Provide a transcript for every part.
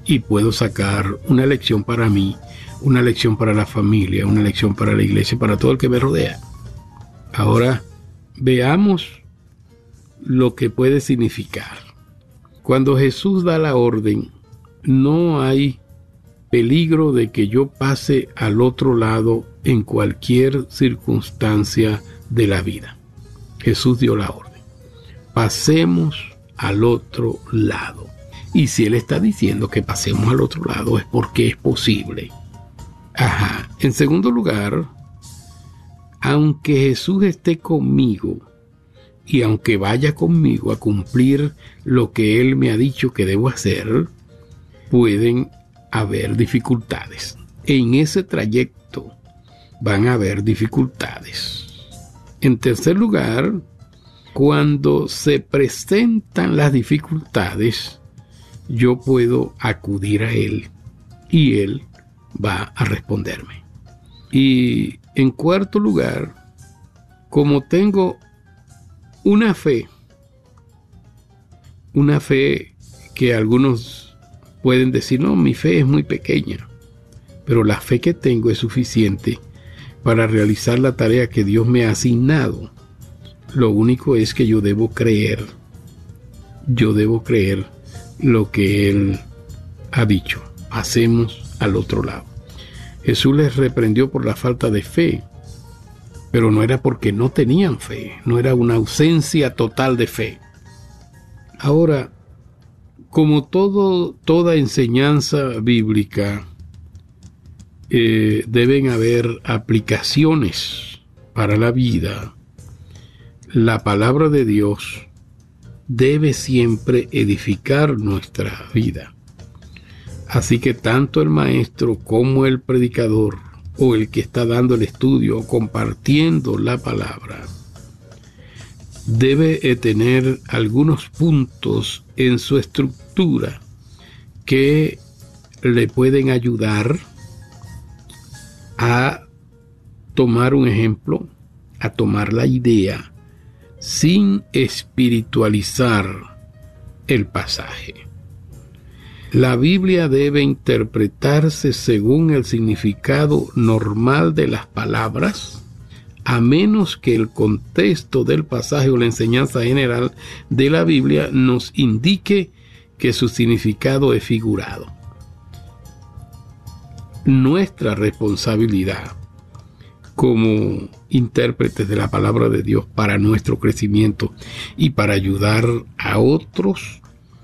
y puedo sacar una lección para mí, una lección para la familia, una lección para la iglesia, para todo el que me rodea. Ahora veamos lo que puede significar. Cuando Jesús da la orden, no hay peligro de que yo pase al otro lado en cualquier circunstancia de la vida. Jesús dio la orden. Pasemos al otro lado. Y si Él está diciendo que pasemos al otro lado es porque es posible. En segundo lugar, aunque Jesús esté conmigo y aunque vaya conmigo a cumplir lo que Él me ha dicho que debo hacer, pueden haber dificultades. En ese trayecto van a haber dificultades. En tercer lugar, cuando se presentan las dificultades, yo puedo acudir a Él y Él va a responderme. Y en cuarto lugar, como tengo una fe que algunos pueden decir, no, mi fe es muy pequeña, pero la fe que tengo es suficiente para realizar la tarea que Dios me ha asignado. Lo único es que yo debo creer lo que Él ha dicho. Pasemos al otro lado. Jesús les reprendió por la falta de fe, pero no era porque no tenían fe, no era una ausencia total de fe. Ahora, como toda enseñanza bíblica, deben haber aplicaciones para la vida. La palabra de Dios debe siempre edificar nuestra vida. Así que tanto el maestro como el predicador, o el que está dando el estudio o compartiendo la palabra, debe tener algunos puntos en su estructura que le pueden ayudar a tomar un ejemplo, a tomar la idea, sin espiritualizar el pasaje. La Biblia debe interpretarse según el significado normal de las palabras, a menos que el contexto del pasaje o la enseñanza general de la Biblia nos indique que su significado es figurado. Nuestra responsabilidad como intérpretes de la palabra de Dios para nuestro crecimiento y para ayudar a otros,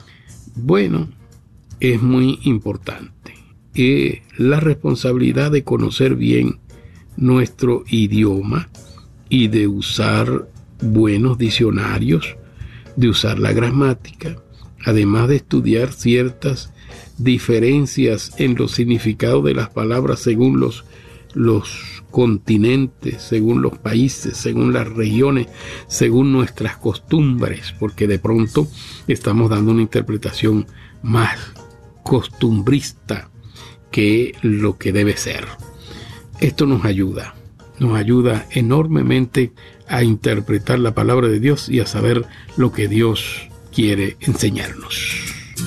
es muy importante. La responsabilidad de conocer bien nuestro idioma y de usar buenos diccionarios, de usar la gramática, además de estudiar ciertas diferencias en los significados de las palabras según los continentes, según los países, según las regiones, según nuestras costumbres, porque de pronto estamos dando una interpretación más costumbrista que lo que debe ser. Esto nos ayuda enormemente a interpretar la palabra de Dios y a saber lo que Dios quiere enseñarnos.